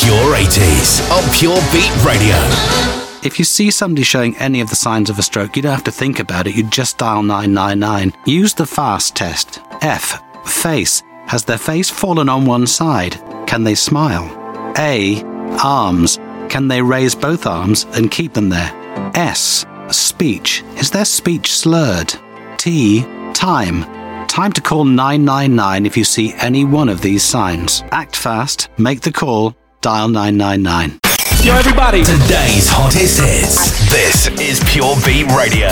Pure 80s on Pure Beat Radio. If you see somebody showing any of the signs of a stroke, you don't have to think about it. You just dial 999. Use the FAST test. F. Face. Has their face fallen on one side? Can they smile? A. Arms. Can they raise both arms and keep them there? S. Speech. Is their speech slurred? T. Time. Time to call 999 if you see any one of these signs. Act fast, make the call, dial 999. Yo, everybody. Today's hottest hits. This is Pure Beat Radio.